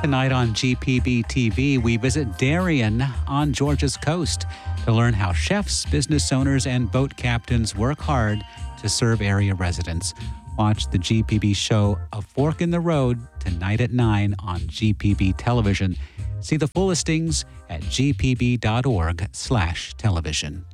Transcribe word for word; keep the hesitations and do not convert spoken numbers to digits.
Tonight on G P B T V, we visit Darien on Georgia's coast to learn how chefs, business owners, and boat captains work hard to serve area residents. Watch the G P B show A Fork in the Road tonight at nine on G P B Television. See the full listings at g p b dot org slash television.